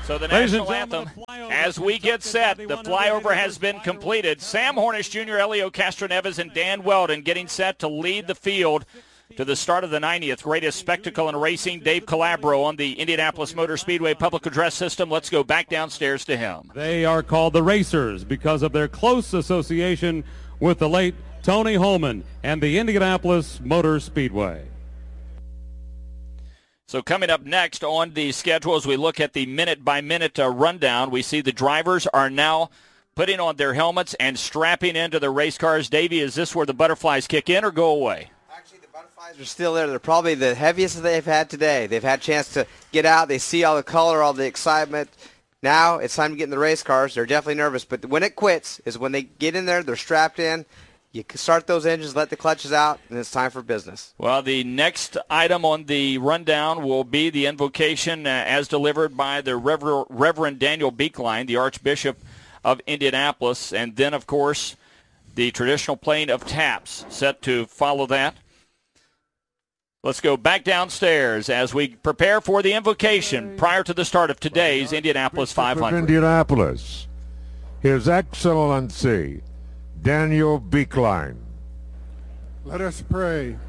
So the national anthem, as we get set, the flyover has been completed. Sam Hornish Jr., Elio Castroneves, and Dan Weldon getting set to lead the field to the start of the 90th greatest spectacle in racing. Dave Calabro on the Indianapolis Motor Speedway public address system. Let's go back downstairs to him. They are called the Racers because of their close association with the late Tony Holman and the Indianapolis Motor Speedway. So coming up next on the schedule, as we look at the minute-by-minute rundown, we see the drivers are now putting on their helmets and strapping into the race cars. Davey, is this where the butterflies kick in or go away? Actually, the butterflies are still there. They're probably the heaviest that they've had today. They've had a chance to get out. They see all the color, all the excitement. Now it's time to get in the race cars. They're definitely nervous. But when it quits is when they get in there, they're strapped in. You can start those engines, let the clutches out, and it's time for business. Well, the next item on the rundown will be the invocation as delivered by the Reverend Daniel Beekline, the Archbishop of Indianapolis. And then, of course, the traditional playing of taps set to follow that. Let's go back downstairs as we prepare for the invocation prior to the start of today's Indianapolis 500. Indianapolis, His Excellency Daniel Beekline. Let us pray.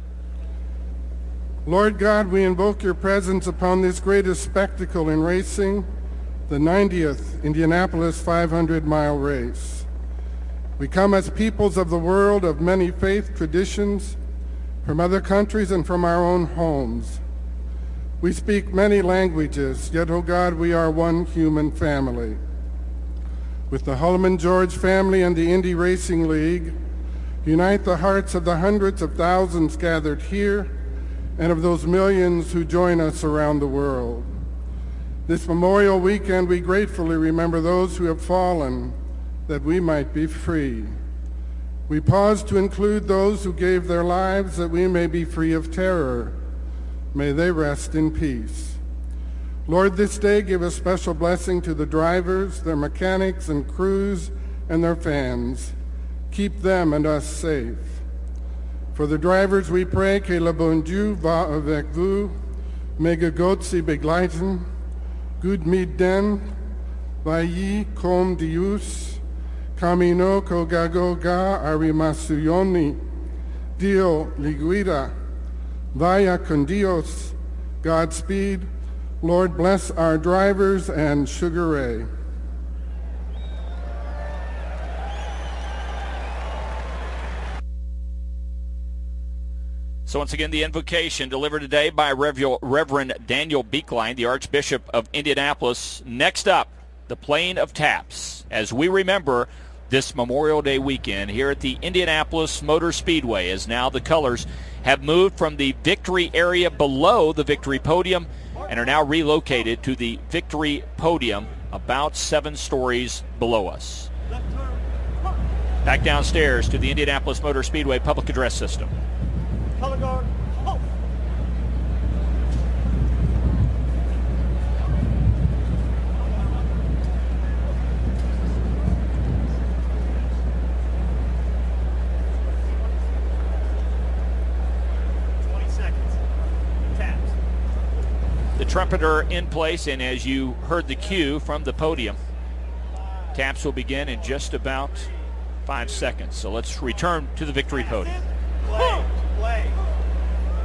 Lord God, we invoke your presence upon this greatest spectacle in racing, the 90th Indianapolis 500-mile race. We come as peoples of the world of many faith traditions, from other countries and from our own homes. We speak many languages, yet, O God, we are one human family. With the Hulman George family and the Indy Racing League, unite the hearts of the hundreds of thousands gathered here and of those millions who join us around the world. This Memorial Weekend, we gratefully remember those who have fallen that we might be free. We pause to include those who gave their lives that we may be free of terror. May they rest in peace. Lord, this day give a special blessing to the drivers, their mechanics and crews, and their fans. Keep them and us safe. For the drivers we pray, que le bon Dieu va avec vous, mega Gott sie begleiten, gut mit den, vai com Dios, camino cogagoga arimasuioni, Dio liguida, vaya con Dios, Godspeed. Lord, bless our drivers and Sugar Ray. So once again, the invocation delivered today by Reverend Daniel Beekline, the Archbishop of Indianapolis. Next up, the playing of taps, as we remember this Memorial Day weekend here at the Indianapolis Motor Speedway, as now the colors have moved from the victory area below the victory podium and are now relocated to the victory podium about 7 stories below us. Back downstairs to the Indianapolis Motor Speedway public address system. Color guard, halt. The trumpeter in place, and as you heard the cue from the podium, taps will begin in just about 5 seconds. So let's return to the victory podium.